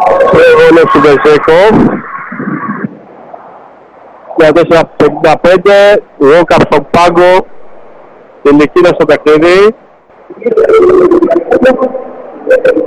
Όλες του Βεζέκο. Για 4.55, Ρόκαπ στον πάγκο, η Λυκίνα στο παιχνίδι.